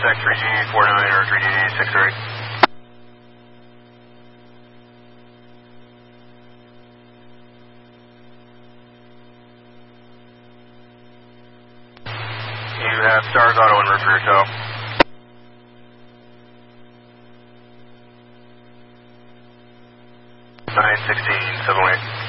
contact 3G49 or 3G63. You have Stars Auto en route for your tow. Nine 16 7 8.